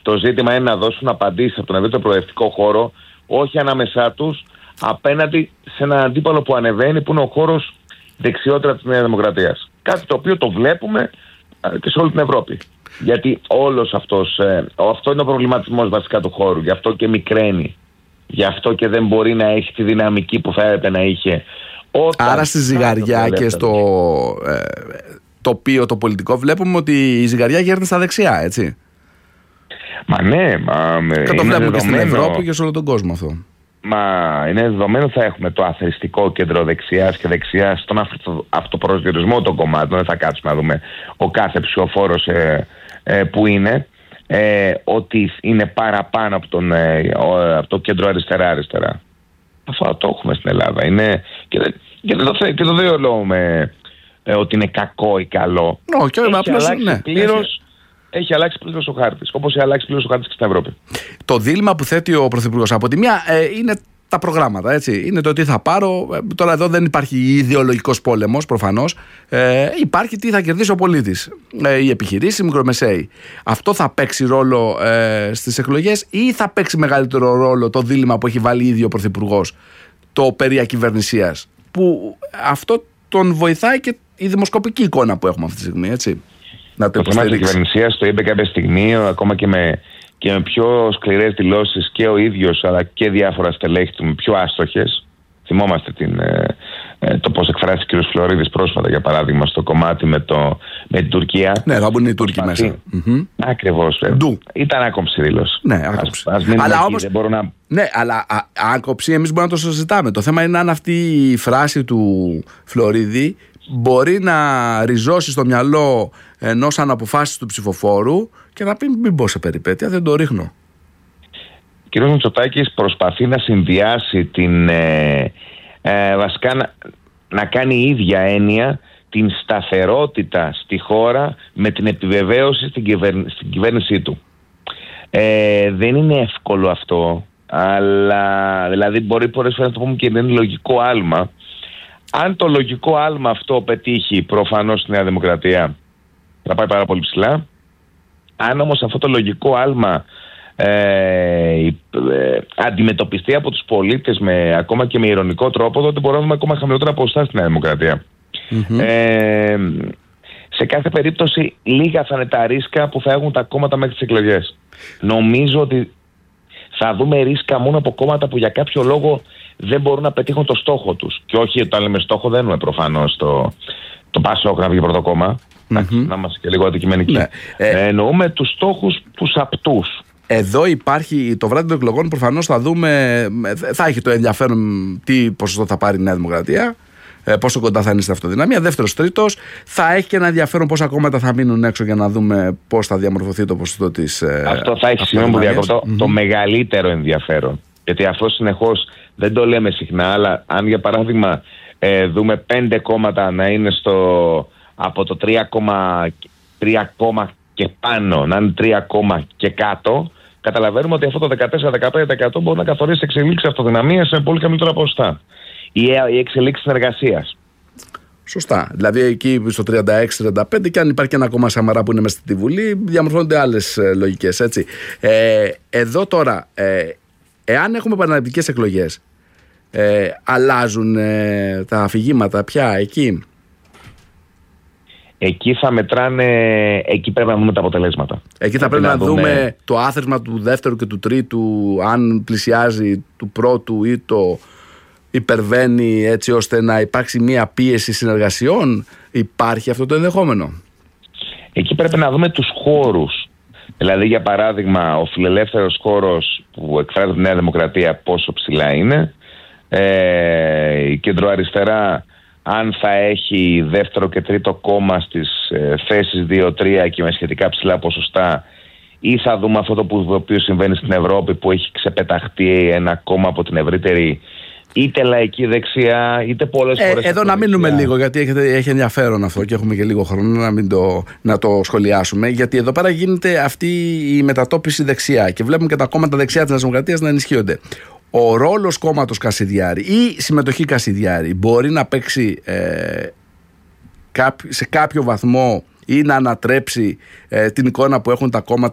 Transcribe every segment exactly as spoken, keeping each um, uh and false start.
Το ζήτημα είναι να δώσουν απαντήσεις από τον ευρύτερο προοδευτικό χώρο, όχι ανάμεσά τους, απέναντι σε έναν αντίπαλο που ανεβαίνει, που είναι ο χώρος δεξιότερα της Νέας Δημοκρατίας. Κάτι το οποίο το βλέπουμε και σε όλη την Ευρώπη. Γιατί όλος αυτός, ε, αυτό είναι ο προβληματισμός βασικά του χώρου, γι' αυτό και μικραίνει. Γι' αυτό και δεν μπορεί να έχει τη δυναμική που θα έπρεπε να είχε. Όταν άρα στη ζυγαριά και στο ε, τοπίο το πολιτικό βλέπουμε ότι η ζυγαριά γέρνει στα δεξιά, έτσι. Μα ναι, μα, και το βλέπουμε και στην Ευρώπη και σε όλο τον κόσμο αυτό. Μα είναι δεδομένο θα έχουμε το αθεριστικό κέντρο δεξιάς και δεξιάς στον αυτο, αυτοπροσδιορισμό των κομμάτων. Δεν θα κάτσουμε να δούμε ο κάθε ψηφοφόρος ε, ε, που είναι. Ε, ότι είναι παραπάνω από, τον, ε, από το κέντρο αριστερά-αριστερά. Αυτό το έχουμε στην Ελλάδα. Είναι, και, και, δεν το, και το δεν λέω με, ε, ότι είναι κακό ή καλό. No, και έχει, απλώς, αλλάξει ναι, πλήρως, έχει... έχει αλλάξει πλήρως ο χάρτης. Όπως έχει αλλάξει πλήρως ο χάρτης και στην Ευρώπη. Το δίλημμα που θέτει ο Πρωθυπουργός από τη μία ε, είναι τα προγράμματα, έτσι. Είναι το τι θα πάρω. Τώρα εδώ δεν υπάρχει ιδεολογικός πόλεμος, προφανώς. Ε, υπάρχει τι θα κερδίσει ο πολίτης. Ε, οι επιχειρήσεις, οι μικρομεσαίοι. Αυτό θα παίξει ρόλο ε, στις εκλογές ή θα παίξει μεγαλύτερο ρόλο το δίλημμα που έχει βάλει ήδη ο Πρωθυπουργός, το περί ακυβερνησίας, που αυτό τον βοηθάει και η δημοσκοπική εικόνα που έχουμε αυτή τη στιγμή, έτσι. Να το, το θέμα της κυβερνησίας το είπε κάποια στιγμή, ακόμα και με, και με πιο σκληρές δηλώσεις και ο ίδιος αλλά και διάφορα στελέχη του με πιο άστοχες. Θυμόμαστε την, ε, ε, το πώς εκφράστηκε ο κ. Φλωρίδης πρόσφατα, για παράδειγμα, στο κομμάτι με, το, με την Τουρκία. Ναι, θα μπουν οι Τούρκοι μέσα. Mm-hmm. Ακριβώς. Ε. Ήταν άκομψη δήλωση. Ναι, άκομψη. Ας, ας μείνουμε αλλά εκεί, όμως, δεν μπορώ να... ναι, αλλά α, άκομψη εμείς μπορούμε να το συζητάμε. Το θέμα είναι αν αυτή η φράση του Φλωρίδη μπορεί να ριζώσει στο μυαλό ενός αναποφάσιστου του ψηφοφόρου και να πει μην μπω σε περιπέτεια, δεν το ρίχνω. Ο κ. Μητσοτάκης προσπαθεί να συνδυάσει την ε, ε, βασικά να, να κάνει η ίδια έννοια την σταθερότητα στη χώρα με την επιβεβαίωση στην, κυβέρν, στην κυβέρνησή του. Ε, δεν είναι εύκολο αυτό, αλλά δηλαδή μπορεί πολλές φορές να το πούμε και δεν είναι λογικό άλμα. Αν το λογικό άλμα αυτό πετύχει προφανώς στη Νέα Δημοκρατία θα πάει πάρα πολύ ψηλά. Αν όμως αυτό το λογικό άλμα ε, ε, αντιμετωπιστεί από τους πολίτες με, ακόμα και με ειρωνικό τρόπο, τότε μπορούμε να δούμε ακόμα χαμηλότερα ποσοστά στη Νέα Δημοκρατία. Mm-hmm. Ε, σε κάθε περίπτωση λίγα θα είναι τα ρίσκα που θα έχουν τα κόμματα μέχρι τις εκλογές. Νομίζω ότι θα δούμε ρίσκα μόνο από κόμματα που για κάποιο λόγο δεν μπορούν να πετύχουν το στόχο τους. Και όχι όταν λέμε στόχο δεν εννοούμε προφανώς το, το Πασόκ να βγει πρώτο κόμμα. Mm-hmm. Να είμαστε και λίγο αντικειμενικοί. Ναι. Ε, εννοούμε τους στόχους τους απτούς. Εδώ υπάρχει το βράδυ των εκλογών, προφανώς θα δούμε, θα έχει το ενδιαφέρον τι ποσοστό θα πάρει η Νέα Δημοκρατία, πόσο κοντά θα είναι στην αυτοδυναμία. Δεύτερος, τρίτος, θα έχει και ένα ενδιαφέρον πόσα κόμματα θα μείνουν έξω για να δούμε πώς θα διαμορφωθεί το ποσοστό της. Αυτό θα έχει, συγγνώμη που διακόπτω, mm-hmm. το μεγαλύτερο ενδιαφέρον. Γιατί αυτό συνεχώς δεν το λέμε συχνά, αλλά αν για παράδειγμα ε, δούμε πέντε κόμματα να είναι στο, από το τρία κόμμα τρία και πάνω, να είναι τρία και κάτω, καταλαβαίνουμε ότι αυτό το δεκατέσσερα με δεκαπέντε τοις εκατό μπορεί να καθορίσει εξελίξεις αυτοδυναμίας σε πολύ χαμηλότερα ποσοστά. Ή η εξελίξεις συνεργασίας. Σωστά. Δηλαδή εκεί στο τριάντα έξι τριάντα πέντε και αν υπάρχει και ένα κόμμα Σαμαρά που είναι μέσα στη Βουλή, διαμορφώνονται άλλες ε, λογικές, έτσι. Ε, εδώ τώρα, ε, εάν έχουμε επαναληπτικές εκλογές, ε, αλλάζουν ε, τα αφηγήματα πια εκεί. Εκεί θα μετράνε, εκεί πρέπει να δούμε τα αποτελέσματα. Εκεί θα πρέπει, πρέπει να, να δούμε... δούμε το άθροισμα του δεύτερου και του τρίτου, αν πλησιάζει του πρώτου ή το υπερβαίνει, έτσι ώστε να υπάρξει μια πίεση συνεργασιών. Υπάρχει αυτό το ενδεχόμενο. Εκεί πρέπει να δούμε τους χώρους. Δηλαδή για παράδειγμα ο φιλελεύθερος χώρος που εκφράζει τη Νέα Δημοκρατία πόσο ψηλά είναι, ε, η κεντροαριστερά αν θα έχει δεύτερο και τρίτο κόμμα στις ε, θέσεις δύο τρία και με σχετικά ψηλά ποσοστά, ή θα δούμε αυτό το που, το οποίο συμβαίνει στην Ευρώπη που έχει ξεπεταχτεί ένα κόμμα από την ευρύτερη είτε λαϊκή δεξιά είτε πολλές ε, φορές. Εδώ να μείνουμε λίγο γιατί έχετε, έχει ενδιαφέρον αυτό και έχουμε και λίγο χρόνο να, μην το, να το σχολιάσουμε, γιατί εδώ πέρα γίνεται αυτή η μετατόπιση δεξιά και βλέπουμε και τα κόμματα δεξιά της Δημοκρατίας να ενισχύονται. Ο ρόλος κόμματος Κασιδιάρη ή συμμετοχή Κασιδιάρη μπορεί να παίξει ε, σε κάποιο βαθμό ή να ανατρέψει ε, την εικόνα που έχουν τα κόμματα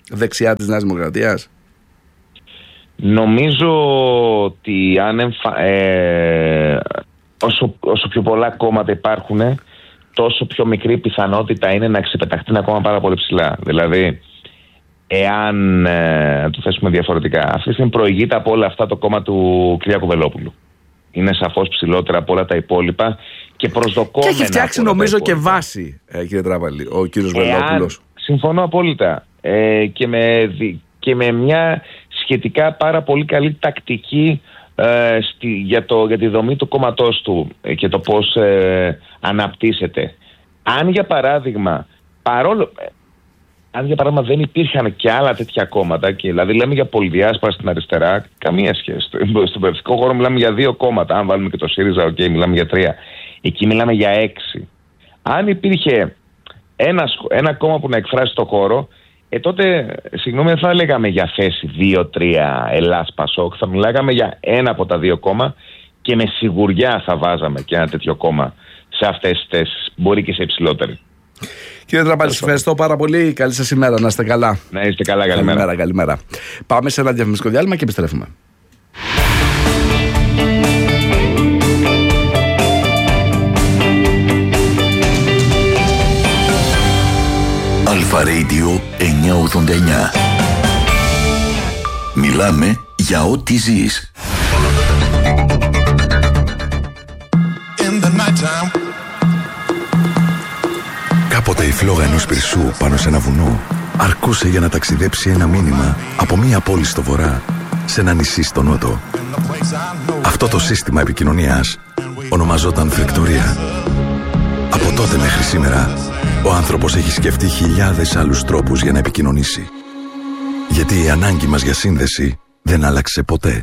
δεξιά της Νέας Δημοκρατίας? Νομίζω ότι αν εμφα... ε, όσο, όσο πιο πολλά κόμματα υπάρχουν, τόσο πιο μικρή πιθανότητα είναι να ξεπεταχτεί ένα κόμμα πάρα πολύ ψηλά. Δηλαδή, εάν ε, το θέσουμε διαφορετικά, αυτή τη στιγμή προηγείται από όλα αυτά το κόμμα του Κυριάκου Βελόπουλου. Είναι σαφώς ψηλότερα από όλα τα υπόλοιπα και προσδοκόμενα. Και έχει φτιάξει νομίζω και βάση, ε, κύριε Τράβαλη, ο κύριος Βελόπουλος. Συμφωνώ απόλυτα. Ε, και, με, και με μια σχετικά πάρα πολύ καλή τακτική ε, στη, για, το, για τη δομή του κόμματός του ε, και το πώς ε, αναπτύσσεται. Αν για παράδειγμα, παρόλο... Αν για παράδειγμα δεν υπήρχαν και άλλα τέτοια κόμματα, και δηλαδή λέμε για πολυδιάσπαρα στην αριστερά, καμία σχέση. Στον πολιτικό χώρο μιλάμε για δύο κόμματα. Αν βάλουμε και το ΣΥΡΙΖΑ, οκ, okay, μιλάμε για τρία. Εκεί μιλάμε για έξι. Αν υπήρχε ένα, ένα κόμμα που να εκφράσει το χώρο, ε, τότε, συγγνώμη, δεν θα λέγαμε για θέση δύο τρία Ελλάς Πασόκ. Θα μιλάγαμε για ένα από τα δύο κόμμα και με σιγουριά θα βάζαμε και ένα τέτοιο κόμμα σε αυτές τις θέσεις. Μπορεί και σε υψηλότερη. Κύριε Τράπαλη, σας ευχαριστώ πάρα πολύ. Καλή σας ημέρα, να είστε καλά. Να είστε καλά, καλημέρα. Καλημέρα, καλημέρα. Πάμε σε ένα διαφημιστικό διάλειμμα και επιστρέφουμε. Αλφα Radio εννιακόσια ογδόντα εννιά. Μιλάμε για ό,τι ζεις. Κάποτε η φλόγα ενός πυρσού πάνω σε ένα βουνό αρκούσε για να ταξιδέψει ένα μήνυμα από μία πόλη στο βορρά σε ένα νησί στο νότο. Αυτό το σύστημα επικοινωνίας ονομαζόταν φλεκτορία. Από τότε μέχρι σήμερα ο άνθρωπος έχει σκεφτεί χιλιάδες άλλους τρόπους για να επικοινωνήσει. Γιατί η ανάγκη μας για σύνδεση δεν άλλαξε ποτέ.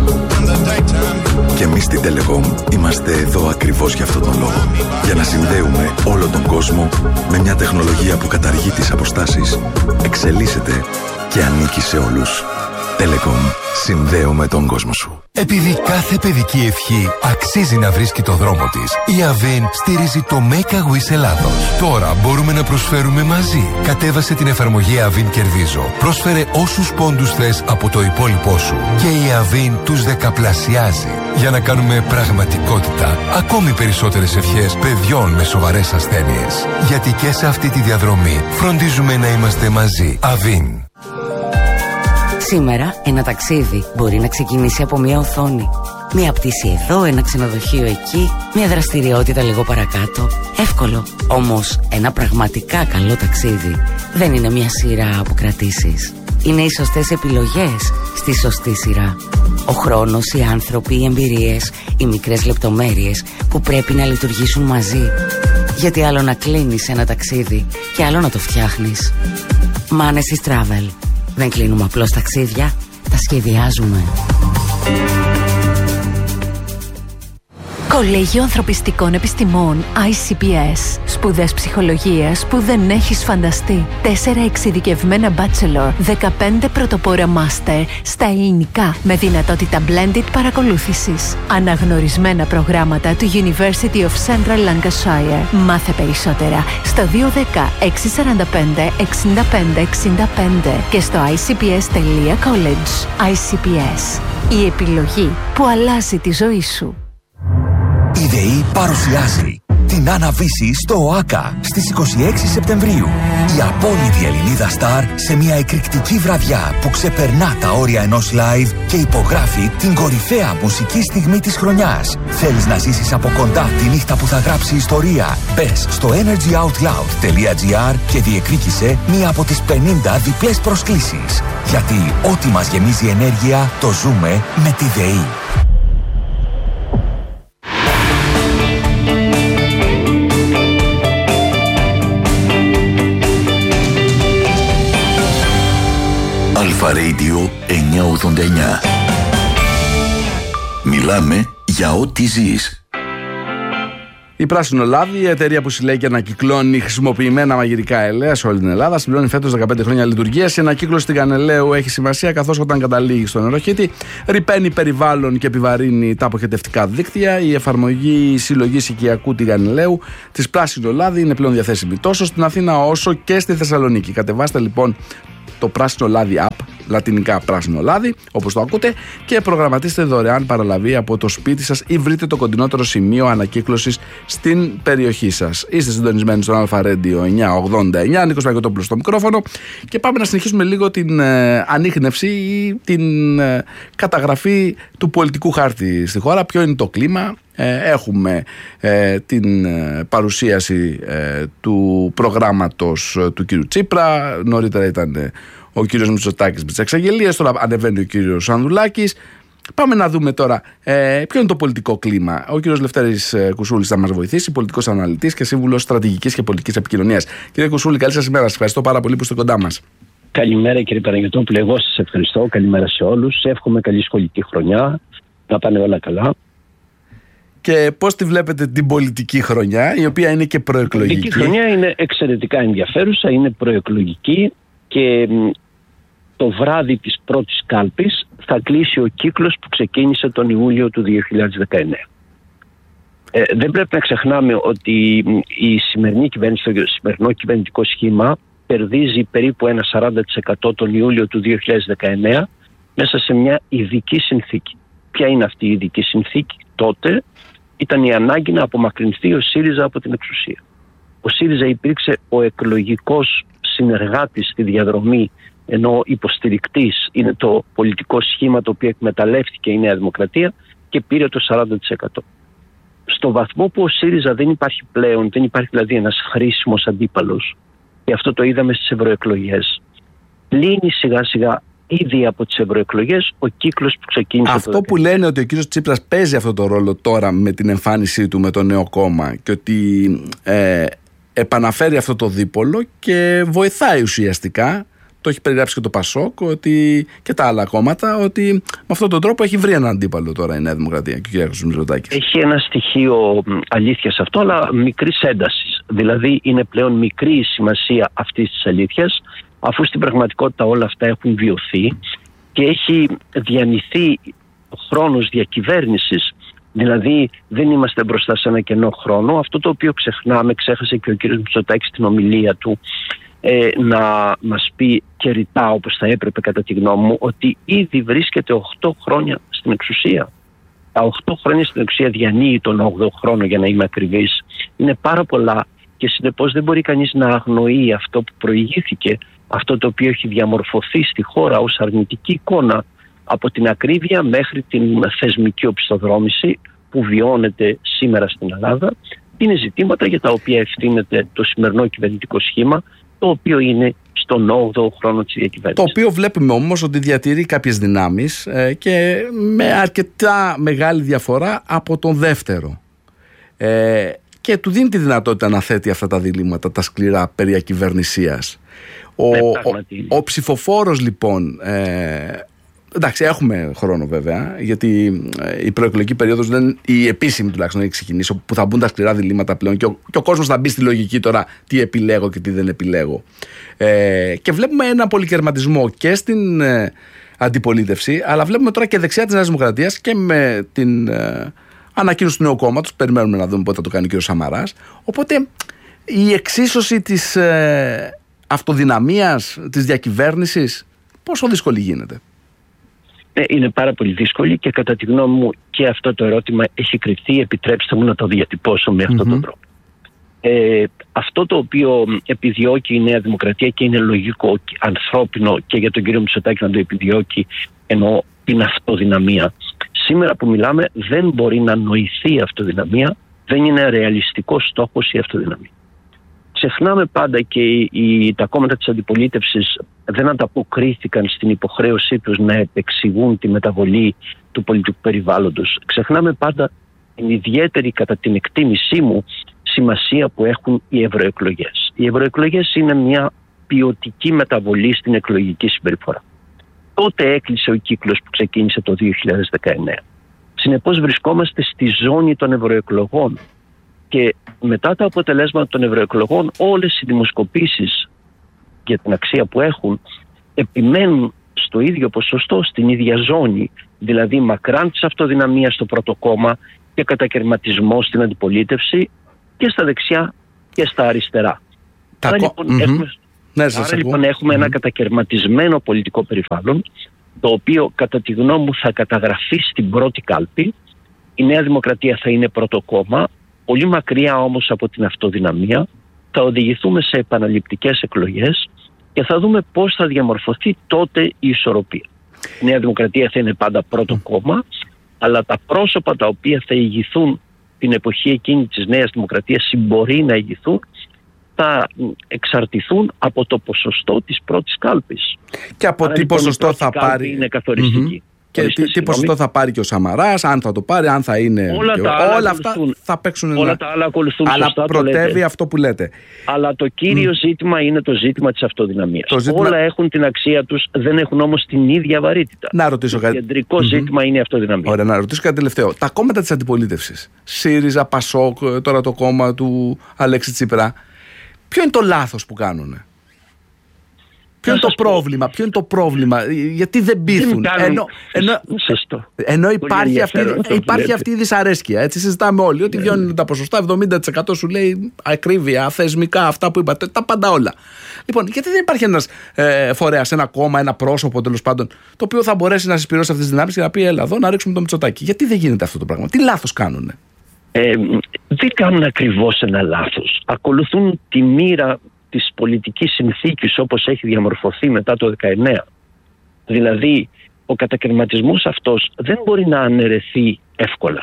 Και εμείς στην Telecom είμαστε εδώ ακριβώς για αυτόν τον λόγο. Για να συνδέουμε όλο τον κόσμο με μια τεχνολογία που καταργεί τις αποστάσεις, εξελίσσεται και ανήκει σε όλους. Telecom. Συνδέουμε τον κόσμο σου. Επειδή κάθε παιδική ευχή αξίζει να βρίσκει το δρόμο της, η Avin στηρίζει το Make a Wish Ελλάδος. Τώρα μπορούμε να προσφέρουμε μαζί. Κατέβασε την εφαρμογή Avin Κερδίζω. Πρόσφερε όσους πόντους θες από το υπόλοιπό σου και η Avin τους δεκαπλασιάζει. Για να κάνουμε πραγματικότητα ακόμη περισσότερες ευχές παιδιών με σοβαρές ασθένειες. Γιατί και σε αυτή τη διαδρομή φροντίζουμε να είμαστε μαζί. Avin. Σήμερα ένα ταξίδι μπορεί να ξεκινήσει από μια οθόνη. Μια πτήση εδώ, ένα ξενοδοχείο εκεί, μια δραστηριότητα λίγο παρακάτω. Εύκολο. Όμως ένα πραγματικά καλό ταξίδι δεν είναι μια σειρά από κρατήσεις. Είναι οι σωστές επιλογές στη σωστή σειρά. Ο χρόνος, οι άνθρωποι, οι εμπειρίες, οι μικρές λεπτομέρειες που πρέπει να λειτουργήσουν μαζί. Γιατί άλλο να κλείνεις ένα ταξίδι και άλλο να το φτιάχνεις. Manesis Travel. Δεν κλείνουμε απλώς ταξίδια, τα σχεδιάζουμε. Κολέγιο Ανθρωπιστικών Επιστημών άι σι πι ες. Σπουδές ψυχολογίας που δεν έχεις φανταστεί. Τέσσερα εξειδικευμένα bachelor, δεκαπέντε πρωτοπόρα master στα ελληνικά με δυνατότητα blended παρακολούθησης. Αναγνωρισμένα προγράμματα του University of Central Lancashire. Μάθε περισσότερα στο δύο ένα μηδέν έξι τέσσερα πέντε εξήντα πέντε εξήντα πέντε και στο άι σι πι ες τελεία college. άι σι πι ες. Η επιλογή που αλλάζει τη ζωή σου. Η ΔΕΗ παρουσιάζει την Άννα-Βύση στο ΟΑΚΑ στις είκοσι έξι Σεπτεμβρίου. Η απόλυτη Ελληνίδα στάρ σε μια εκρηκτική βραδιά που ξεπερνά τα όρια ενός live και υπογράφει την κορυφαία μουσική στιγμή της χρονιάς. Θέλεις να ζήσεις από κοντά τη νύχτα που θα γράψει ιστορία? Μπες στο energy out loud τελεία gr και διεκδίκησε μία από τις πενήντα διπλές προσκλήσεις. Γιατί ό,τι μας γεμίζει ενέργεια το ζούμε με τη ΔΕΗ. Αλφα Radio εννιακόσια ογδόντα εννιά. Μιλάμε για ό,τι ζεις. Η Πράσινο Λάδι, η εταιρεία που συλλέγει και ανακυκλώνει χρησιμοποιημένα μαγειρικά ελαία σε όλη την Ελλάδα, συμπληρώνει φέτος δεκαπέντε χρόνια λειτουργίας. Η ανακύκλωση στην Κανελαίου έχει σημασία, καθώς όταν καταλήγει στο νεροχύτη, ρυπαίνει περιβάλλον και επιβαρύνει τα αποχετευτικά δίκτυα. Η εφαρμογή συλλογής οικιακού την Κανελαίου της Πράσινο Λάδι είναι πλέον διαθέσιμη τόσο στην Αθήνα όσο και στη Θεσσαλονίκη. Κατεβάστε λοιπόν το Πράσινο Λάδι App, λατινικά Πράσινο Λάδι, όπως το ακούτε, και προγραμματίστε δωρεάν παραλαβή από το σπίτι σας ή βρείτε το κοντινότερο σημείο ανακύκλωσης στην περιοχή σας. Είστε συντονισμένοι στον Αλφα Radio εννιακόσια ογδόντα εννιά, Νίκος Παγιωτόπουλος στο μικρόφωνο, και πάμε να συνεχίσουμε λίγο την ε, ανίχνευση ή την ε, καταγραφή του πολιτικού χάρτη στη χώρα. Ποιο είναι το κλίμα? Ε, έχουμε ε, την ε, παρουσίαση ε, του προγράμματος ε, του κύριου Τσίπρα. Νωρίτερα ήταν ε, ο κύριος Μητσοτάκης με τις εξαγγελίες, τώρα ανεβαίνει ο κύριος Ανδρουλάκης. Πάμε να δούμε τώρα ε, ποιο είναι το πολιτικό κλίμα. Ο κύριος Λευτέρης ε, Κουσούλης θα μας βοηθήσει, πολιτικός αναλυτής και σύμβουλος στρατηγικής και πολιτικής επικοινωνίας. Κύριε Κουσούλη, καλή σας ημέρα. Σας ευχαριστώ πάρα πολύ που είστε κοντά μας. Καλημέρα κύριε Παναγιωτόπουλε, εγώ σας ευχαριστώ. Καλημέρα σε όλους. Εύχομαι καλή σχολική χρονιά, να πάνε όλα καλά. Και πώς τη βλέπετε την πολιτική χρονιά, η οποία είναι και προεκλογική? Η πολιτική χρονιά είναι εξαιρετικά ενδιαφέρουσα, είναι προεκλογική και το βράδυ της πρώτης κάλπης θα κλείσει ο κύκλος που ξεκίνησε τον Ιούλιο του δύο χιλιάδες δεκαεννέα. Ε, δεν πρέπει να ξεχνάμε ότι η σημερινή κυβέρνηση, το σημερινό κυβερνητικό σχήμα κερδίζει περίπου ένα σαράντα τοις εκατό τον Ιούλιο του δύο χιλιάδες δεκαεννέα μέσα σε μια ειδική συνθήκη. Ποια είναι αυτή η ειδική συνθήκη? Τότε ήταν η ανάγκη να απομακρυνθεί ο ΣΥΡΙΖΑ από την εξουσία. Ο ΣΥΡΙΖΑ υπήρξε ο εκλογικός συνεργάτης στη διαδρομή, ενώ υποστηρικτής είναι το πολιτικό σχήμα το οποίο εκμεταλλεύτηκε η Νέα Δημοκρατία και πήρε το σαράντα τοις εκατό. Στο βαθμό που ο ΣΥΡΙΖΑ δεν υπάρχει πλέον, δεν υπάρχει δηλαδή ένας χρήσιμος αντίπαλος, και αυτό το είδαμε στις ευρωεκλογές, λύνει σιγά σιγά ήδη από τις ευρωεκλογές ο κύκλος που ξεκίνησε. Αυτό το που λένε ότι ο κύριος Τσίπρας παίζει αυτό το ρόλο τώρα με την εμφάνισή του με το νέο κόμμα και ότι ε, επαναφέρει αυτό το δίπολο και βοηθάει ουσιαστικά, το έχει περιγράψει και το Πασόκ ότι, και τα άλλα κόμματα, ότι με αυτόν τον τρόπο έχει βρει έναν αντίπαλο τώρα η Νέα Δημοκρατία και ο κ. Μητσοτάκης. Έχει ένα στοιχείο αλήθειας αυτό, αλλά μικρής έντασης. Δηλαδή είναι πλέον μικρή η σημασία αυτής της αλήθειας, αφού στην πραγματικότητα όλα αυτά έχουν βιωθεί και έχει διανυθεί ο χρόνος διακυβέρνησης. Δηλαδή δεν είμαστε μπροστά σε ένα κενό χρόνο. Αυτό το οποίο ξεχνάμε, ξέχασε και ο κ. Μητσοτάκης στην ομιλία του, ε, να μας πει και ρητά, όπως θα έπρεπε κατά τη γνώμη μου, ότι ήδη βρίσκεται οκτώ χρόνια στην εξουσία. Τα οκτώ χρόνια στην εξουσία διανύει τον όγδοο χρόνο, για να είμαι ακριβής. Είναι πάρα πολλά και συνεπώς δεν μπορεί κανείς να αγνοεί αυτό που προηγήθηκε, αυτό το οποίο έχει διαμορφωθεί στη χώρα ως αρνητική εικόνα, από την ακρίβεια μέχρι την θεσμική οπισθοδρόμηση που βιώνεται σήμερα στην Ελλάδα. Είναι ζητήματα για τα οποία ευθύνεται το σημερινό κυβερνητικό σχήμα, το οποίο είναι στον όγδοο χρόνο της διακυβέρνησης. Το οποίο βλέπουμε όμως ότι διατηρεί κάποιες δυνάμεις ε, και με αρκετά μεγάλη διαφορά από τον δεύτερο. Ε, και του δίνει τη δυνατότητα να θέτει αυτά τα διλήμματα, τα σκληρά περί ακυβερνησίας. Ο, ναι, ο, ο ψηφοφόρος λοιπόν, ε, εντάξει, έχουμε χρόνο βέβαια, γιατί η προεκλογική περίοδος, δεν, η επίσημη τουλάχιστον, έχει ξεκινήσει, που θα μπουν τα σκληρά διλήμματα πλέον και ο, και ο κόσμος θα μπει στη λογική τώρα τι επιλέγω και τι δεν επιλέγω. Ε, και βλέπουμε ένα πολυκερματισμό και στην ε, αντιπολίτευση, αλλά βλέπουμε τώρα και δεξιά της Νέας Δημοκρατίας και με την ε, ανακοίνωση του νέου κόμματος. Περιμένουμε να δούμε πότε θα το κάνει ο κ. Σαμαράς. Οπότε η εξίσωση της ε, αυτοδυναμίας, της διακυβέρνησης, πόσο δύσκολη γίνεται? Είναι πάρα πολύ δύσκολη και κατά τη γνώμη μου και αυτό το ερώτημα έχει κρυφθεί, επιτρέψτε μου να το διατυπώσω με αυτόν mm-hmm. τον τρόπο. Ε, αυτό το οποίο επιδιώκει η Νέα Δημοκρατία και είναι λογικό, ανθρώπινο και για τον κύριο Μητσοτάκη να το επιδιώκει, εννοώ την αυτοδυναμία. Σήμερα που μιλάμε δεν μπορεί να νοηθεί η αυτοδυναμία, δεν είναι ρεαλιστικός στόχος η αυτοδυναμία. Ξεχνάμε πάντα και οι, οι, τα κόμματα της αντιπολίτευσης δεν ανταποκρίθηκαν στην υποχρέωσή τους να επεξηγούν τη μεταβολή του πολιτικού περιβάλλοντος. Ξεχνάμε πάντα την ιδιαίτερη, κατά την εκτίμησή μου, σημασία που έχουν οι ευρωεκλογές. Οι ευρωεκλογές είναι μια ποιοτική μεταβολή στην εκλογική συμπεριφορά. Τότε έκλεισε ο κύκλος που ξεκίνησε το δύο χιλιάδες δεκαεννέα. Συνεπώς βρισκόμαστε στη ζώνη των ευρωεκλογών. Και μετά τα αποτελέσματα των ευρωεκλογών, όλες οι δημοσκοπήσεις για την αξία που έχουν επιμένουν στο ίδιο ποσοστό, στην ίδια ζώνη, δηλαδή μακράν της αυτοδυναμίας στο πρώτο κόμμα και κατακαιρματισμό στην αντιπολίτευση και στα δεξιά και στα αριστερά. Τα Άρα, κο... λοιπόν, mm-hmm. έχουμε... Ναι, Άρα λοιπόν έχουμε mm. ένα κατακαιρματισμένο πολιτικό περιβάλλον, το οποίο κατά τη γνώμη μου θα καταγραφεί στην πρώτη κάλπη. Η Νέα Δημοκρατία θα είναι πρώτο κόμμα, πολύ μακριά όμως από την αυτοδυναμία. Θα οδηγηθούμε σε επαναληπτικές εκλογές και θα δούμε πώς θα διαμορφωθεί τότε η ισορροπία. Η Νέα Δημοκρατία θα είναι πάντα πρώτο mm. κόμμα, αλλά τα πρόσωπα τα οποία θα ηγηθούν την εποχή εκείνη της Νέας Δημοκρατίας ή μπορεί να ηγηθούν, θα εξαρτηθούν από το ποσοστό της πρώτης κάλπης. Και από Άρα, τι λοιπόν, ποσοστό θα πάρει. Είναι καθοριστική. Mm-hmm. Και τι, τι ποσοστό θα πάρει και ο Σαμαράς, αν θα το πάρει, αν θα είναι. Όλα, και... τα άλλα όλα αυτά θα παίξουν. Όλα ένα... τα άλλα ακολουθούν. Αλλά σωστά, πρωτεύει αυτό που λέτε. Αλλά το κύριο mm. ζήτημα είναι το ζήτημα της αυτοδυναμίας. Ζήτημα... Όλα έχουν την αξία τους, δεν έχουν όμως την ίδια βαρύτητα. Να ρωτήσω κάτι. Το κεντρικό mm-hmm. ζήτημα είναι η αυτοδυναμία. Ωραία, να ρωτήσω κάτι τελευταίο. Τα κόμματα της αντιπολίτευσης, ΣΥΡΙΖΑ, ΠΑΣΟΚ, τώρα το κόμμα του Αλέξη Τσίπρα, ποιο είναι το λάθος που κάνουν? Ποιο είναι το πρόβλημα, ποιο είναι το πρόβλημα, γιατί δεν πείθουν? Ενώ, ενώ, ενώ υπάρχει, αυτή, υπάρχει αυτή η δυσαρέσκεια. Έτσι συζητάμε όλοι ότι βγαίνουν τα ποσοστά, εβδομήντα τοις εκατό σου λέει ακρίβεια, θεσμικά, αυτά που είπατε, τα πάντα όλα. Λοιπόν, γιατί δεν υπάρχει ένας ε, φορέας, ένα κόμμα, ένα πρόσωπο τέλος πάντων, το οποίο θα μπορέσει να συσπηρώσει αυτές τις δυνάμεις και να πει έλα εδώ να ρίξουμε το Μητσοτάκη? Γιατί δεν γίνεται αυτό το πράγμα? Τι λάθος κάνουνε? Ε, δεν κάνουν ακριβώς ένα λάθος. Ακολουθούν τη μοίρα της πολιτικής συνθήκης όπως έχει διαμορφωθεί μετά το δεκαεννέα. Δηλαδή, ο κατακαιρματισμός αυτός δεν μπορεί να αναιρεθεί εύκολα.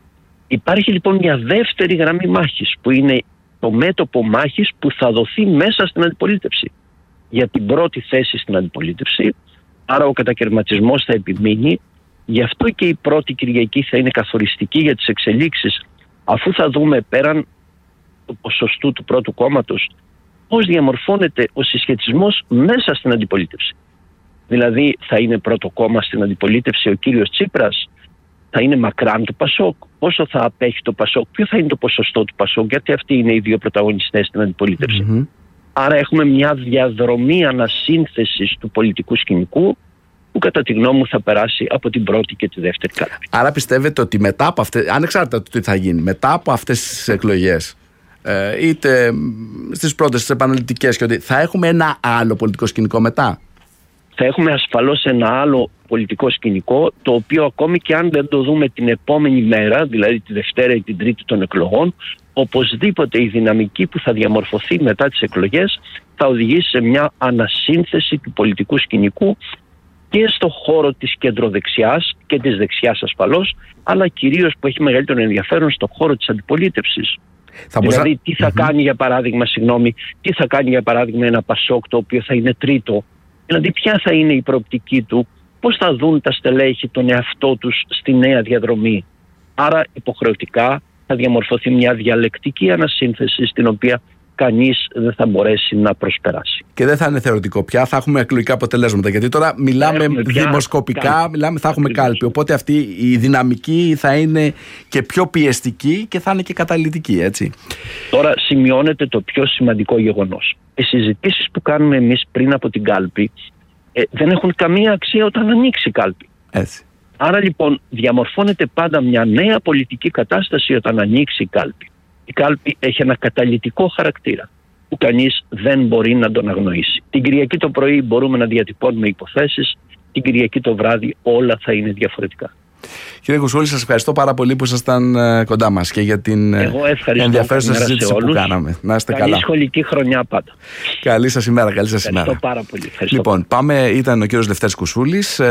Υπάρχει λοιπόν μια δεύτερη γραμμή μάχης, που είναι το μέτωπο μάχης που θα δοθεί μέσα στην αντιπολίτευση. Για την πρώτη θέση στην αντιπολίτευση, άρα ο κατακαιρματισμός θα επιμείνει. Γι' αυτό και η πρώτη Κυριακή θα είναι καθοριστική για τις εξελίξεις, αφού θα δούμε πέραν του ποσοστού του πρώτου κόμματος πώς διαμορφώνεται ο συσχετισμός μέσα στην αντιπολίτευση. Δηλαδή, θα είναι πρώτο κόμμα στην αντιπολίτευση ο κύριος Τσίπρας, θα είναι μακράν του ΠΑΣΟΚ, πόσο θα απέχει το ΠΑΣΟΚ, ποιο θα είναι το ποσοστό του ΠΑΣΟΚ, γιατί αυτοί είναι οι δύο πρωταγωνιστές στην αντιπολίτευση. Mm-hmm. Άρα έχουμε μια διαδρομή ανασύνθεσης του πολιτικού σκηνικού, που κατά τη γνώμη μου θα περάσει από την πρώτη και τη δεύτερη κάλπη. Άρα πιστεύετε ότι μετά από αυτές, ανεξάρτητα του τι θα γίνει, μετά από αυτές τις εκλογές, ε, είτε στις πρώτες, στις επαναληπτικές, και ότι θα έχουμε ένα άλλο πολιτικό σκηνικό μετά? Θα έχουμε ασφαλώς ένα άλλο πολιτικό σκηνικό, το οποίο ακόμη και αν δεν το δούμε την επόμενη μέρα, δηλαδή τη Δευτέρα ή την Τρίτη των εκλογών, οπωσδήποτε η δυναμική που θα διαμορφωθεί μετά τις εκλογές θα οδηγήσει σε μια ανασύνθεση του πολιτικού σκηνικού και στο χώρο της κεντροδεξιάς και της δεξιάς ασφαλώς, αλλά κυρίως που έχει μεγαλύτερο ενδιαφέρον στο χώρο της αντιπολίτευσης. Θα δηλαδή μπορούσα... τι θα mm-hmm. κάνει για παράδειγμα, συγγνώμη, τι θα κάνει για παράδειγμα ένα ΠΑΣΟΚ το οποίο θα είναι τρίτο, δηλαδή ποια θα είναι η προοπτική του, πώς θα δουν τα στελέχη τον εαυτό τους στη νέα διαδρομή. Άρα υποχρεωτικά θα διαμορφωθεί μια διαλεκτική ανασύνθεση στην οποία κανείς δεν θα μπορέσει να προσπεράσει. Και δεν θα είναι θεωρητικό πια, θα έχουμε εκλογικά αποτελέσματα. Γιατί τώρα μιλάμε δημοσκοπικά, κάλπη. μιλάμε, θα έχουμε κάλπη. Οπότε αυτή η δυναμική θα είναι και πιο πιεστική και θα είναι και καταλυτική, έτσι. Τώρα σημειώνεται το πιο σημαντικό γεγονός. Οι συζητήσεις που κάνουμε εμείς πριν από την κάλπη ε, δεν έχουν καμία αξία όταν ανοίξει η κάλπη. Έτσι. Άρα λοιπόν διαμορφώνεται πάντα μια νέα πολιτική κατάσταση όταν ανοίξει η κάλπη. Η κάλπη έχει ένα καταλυτικό χαρακτήρα που κανείς δεν μπορεί να τον αγνοήσει. Την Κυριακή το πρωί μπορούμε να διατυπώνουμε υποθέσεις, την Κυριακή το βράδυ όλα θα είναι διαφορετικά. Κύριε Κουσούλη, σας ευχαριστώ πάρα πολύ που ήσασταν κοντά μας και για την ενδιαφέρουσα συζήτηση που κάναμε. Να είστε καλή καλά. Καλή σχολική χρονιά πάντα. Καλή σας ημέρα, καλή σας ημέρα. Ευχαριστώ πάρα πολύ. Ευχαριστώ. Λοιπόν, πάμε, ήταν ο κύριος Λευτέρης Κουσούλης,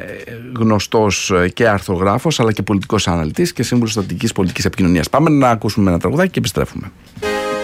γνωστός και αρθρογράφος αλλά και πολιτικός αναλυτής και σύμβουλος στρατηγικής πολιτικής επικοινωνίας. Πάμε να ακούσουμε ένα τραγουδάκι και επιστρέφουμε.